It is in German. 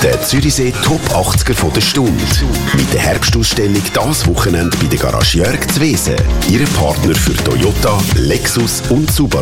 Der Zürichsee Top 80er von der Stunde. Mit der Herbstausstellung dieses Wochenende bei der Garage Jörg Zwese. Ihre Partner für Toyota, Lexus und Subaru.